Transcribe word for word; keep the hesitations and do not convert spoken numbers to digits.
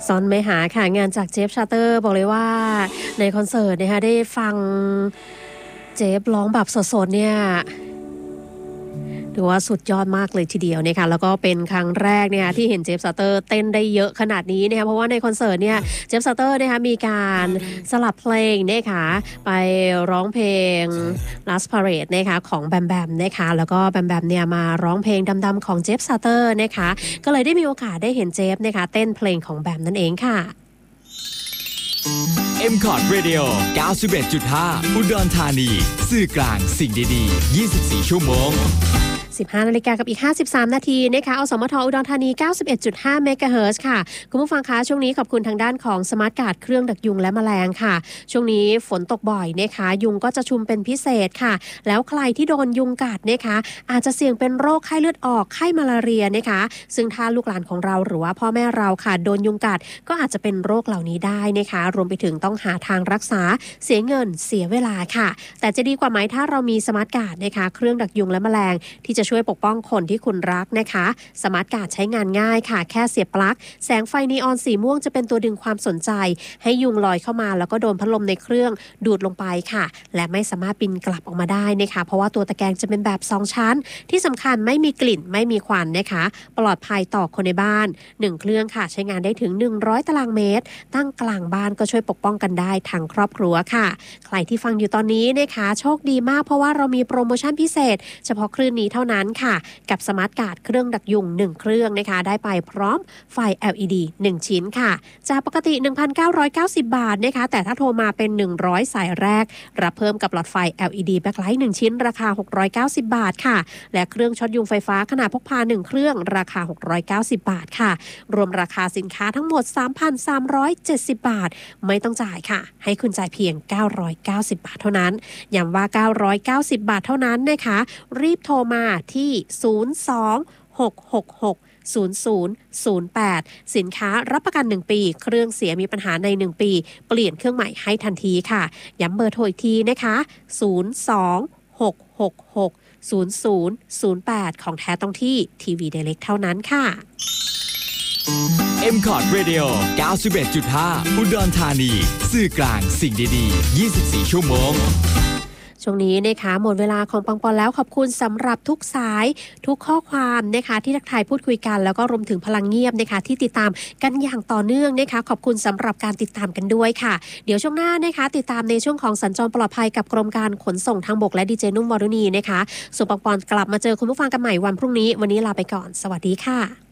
ซอนไม่หาค่ะงานจากเจฟชาเตอร์บอกเลยว่าในคอนเสิร์ตนะคะได้ฟังเจฟร้องแบบสดๆเนี่ยถือว่าสุดยอดมากเลยทีเดียวนะคะแล้วก็เป็นครั้งแรกเนี่ยที่เห็นเจฟซาเตอร์เต้นได้เยอะขนาดนี้นะคะเพราะว่าในคอนเสิร์ตเนี่ยเจฟซาเตอร์นะคะมีการสลับเพลงนะคะไปร้องเพลง Last Parade นะคะของแบมแบมนะคะแล้วก็แบมแบมเนี่ยมาร้องเพลงดำๆของเจฟซาเตอร์นะคะก็เลยได้มีโอกาสได้เห็นเจฟนะคะเต้นเพลงของแบมนั่นเองค่ะเอ็ม คอร์ด Radio เก้าสิบเอ็ดจุดห้า อุดรธานีสื่อกลางสิ่งดีๆยี่สิบสี่ชั่วโมงสิบห้านาฬิกากับอีกห้าสิบสามนาทีนะคะอสมทอุดรธานี เก้าสิบเอ็ดจุดห้า เมกะเฮิรตซ์ค่ะคุณผู้ฟังคะช่วงนี้ขอบคุณทางด้านของสมาร์ทการ์ดเครื่องดักยุงและแมลงค่ะช่วงนี้ฝนตกบ่อยนะคะยุงก็จะชุมเป็นพิเศษค่ะแล้วใครที่โดนยุงกัดนะคะอาจจะเสี่ยงเป็นโรคไข้เลือดออกไข้มาลาเรียนะคะซึ่งถ้าลูกหลานของเราหรือว่าพ่อแม่เราค่ะโดนยุงกัดก็อาจจะเป็นโรคเหล่านี้ได้นะคะรวมไปถึงต้องหาทางรักษาเสียเงินเสียเวลาค่ะแต่จะดีกว่าไหมถ้าเรามีสมาร์ทการ์ดนะคะเครื่องดักยุงและแมลงที่จะช่วยปกป้องคนที่คุณรักนะคะสมาร์ทการ์ดใช้งานง่ายค่ะแค่เสียบปลั๊กแสงไฟนีออนสีม่วงจะเป็นตัวดึงความสนใจให้ยุงลอยเข้ามาแล้วก็โดนพัดลมในเครื่องดูดลงไปค่ะและไม่สามารถบินกลับออกมาได้นะคะเพราะว่าตัวตะแกรงจะเป็นแบบสองชั้นที่สำคัญไม่มีกลิ่นไม่มีควันนะคะปลอดภัยต่อคนในบ้านหนึ่งเครื่องค่ะใช้งานได้ถึงหนึ่งร้อยตารางเมตรตั้งกลางบ้านก็ช่วยปกป้องกันได้ทั้งครอบครัวค่ะใครที่ฟังอยู่ตอนนี้นะคะโชคดีมากเพราะว่าเรามีโปรโมชั่นพิเศษเฉพาะคลื่นนี้เท่านั้นค่ะกับสมาร์ทการ์ดเครื่องดักยุงหนึ่งเครื่องนะคะได้ไปพร้อมไฟ แอล อี ดี หนึ่งชิ้นค่ะจากปกติ หนึ่งพันเก้าร้อยเก้าสิบ บาทนะคะแต่ถ้าโทรมาเป็นหนึ่งร้อยสายแรกรับเพิ่มกับหลอดไฟ แอล อี ดี Backlight หนึ่งชิ้นราคาหกร้อยเก้าสิบบาทค่ะและเครื่องช็อตยุงไฟฟ้าขนาดพกพาหนึ่งเครื่องราคาหกร้อยเก้าสิบบาทค่ะรวมราคาสินค้าทั้งหมด สามพันสามร้อยเจ็ดสิบ บาทไม่ต้องจ่ายค่ะให้คุณจ่ายเพียงเก้าร้อยเก้าสิบบาทเท่านั้นย้ำว่าเก้าร้อยเก้าสิบบาทเท่านั้นนะคะรีบโทรมาที่ศูนย์ สอง หก หก หก ศูนย์ ศูนย์ ศูนย์ แปดสินค้ารับประกันหนึ่งปีเครื่องเสียมีปัญหาในหนึ่งปีเปลี่ยนเครื่องใหม่ให้ทันทีค่ะย้ำเบอร์โทรอีกทีนะคะศูนย์ สอง หก หก หก ศูนย์ ศูนย์ ศูนย์ แปดของแท้ต้องที่ทีวี Direct เท่านั้นค่ะเอ็ม คอร์ด Radio เก้าสิบเอ็ดจุดห้า อุดรธานีสื่อกลางสิ่งดีๆยี่สิบสี่ชั่วโมงช่วงนี้นะคะหมดเวลาของปังปอนแล้วขอบคุณสำหรับทุกสายทุกข้อความนะคะที่ทักทายพูดคุยกันแล้วก็รวมถึงพลังเงียบนะคะที่ติดตามกันอย่างต่อเนื่องนะคะขอบคุณสำหรับการติดตามกันด้วยค่ะเดี๋ยวช่วงหน้านะคะติดตามในช่วงของสัญจรปลอดภัยกับกรมการขนส่งทางบกและดีเจนุ่มวรุณีนะคะส่วนปังปอนกลับมาเจอคุณผู้ฟังกันใหม่วันพรุ่งนี้วันนี้ลาไปก่อนสวัสดีค่ะ